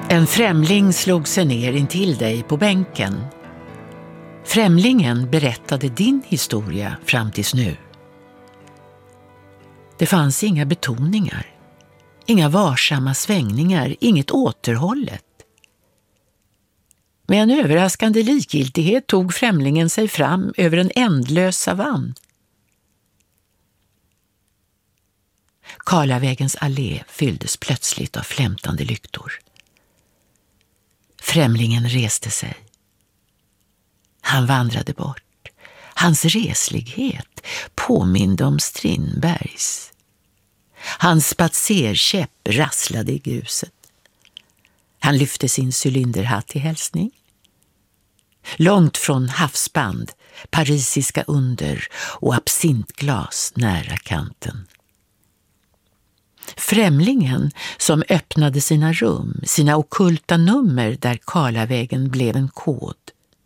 En främling slog sig ner intill dig på bänken. Främlingen berättade din historia fram tills nu. Det fanns inga betoningar, inga varsamma svängningar, inget återhållet. Med en överraskande likgiltighet tog främlingen sig fram över en ändlös savann. Karlavägens allé fylldes plötsligt av flämtande lyktor. Främlingen reste sig. Han vandrade bort. Hans reslighet påminde om Strindbergs. Hans spatserkäpp rasslade i gruset. Han lyfte sin cylinderhatt i hälsning. Långt från havsband, parisiska under och absintglas nära kanten. Främlingen som öppnade sina rum, sina ockulta nummer där Karlavägen blev en kod.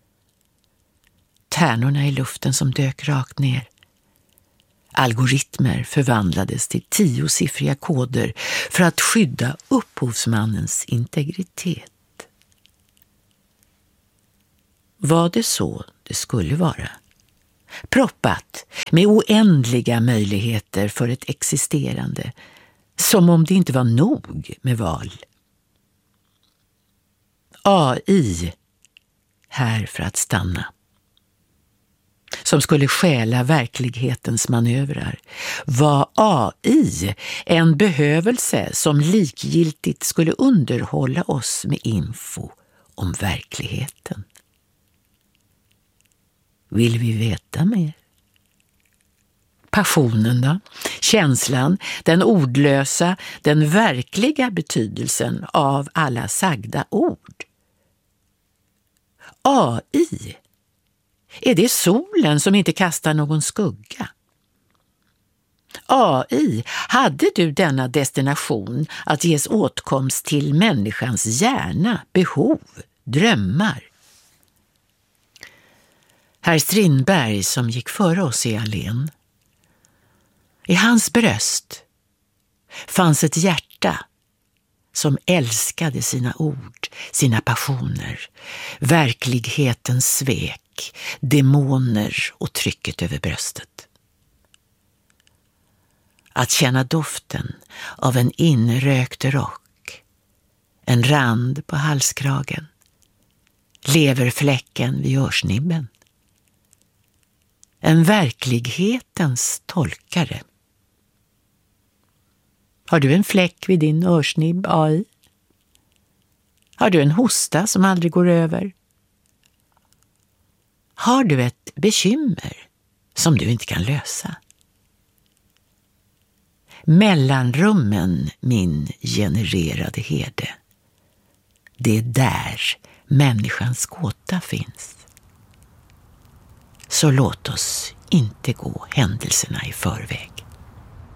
Tärnorna i luften som dök rakt ner. Algoritmer förvandlades till 10-siffriga koder för att skydda upphovsmannens integritet. Var det så det skulle vara? Proppat med oändliga möjligheter för ett existerande, som om det inte var nog med val. AI, här för att stanna. Som skulle stjäla verklighetens manövrar. Var AI en behövelse som likgiltigt skulle underhålla oss med info om verkligheten? Vill vi veta mer? Passionen då? Känslan, den ordlösa, den verkliga betydelsen av alla sagda ord. AI, är det solen som inte kastar någon skugga? AI, hade du denna destination att ges åtkomst till människans hjärna, behov, drömmar? Herr Strindberg som gick före oss i allén. I hans bröst fanns ett hjärta som älskade sina ord, sina passioner, verklighetens svek, demoner och trycket över bröstet. Att känna doften av en inrökt rock, en rand på halskragen, leverfläcken vid örsnibben. En verklighetens tolkare. Har du en fläck vid din örsnibb, AI? Har du en hosta som aldrig går över? Har du ett bekymmer som du inte kan lösa? Mellanrummen, min genererade herde. Det är där människans gåta finns. Så låt oss inte gå händelserna i förväg.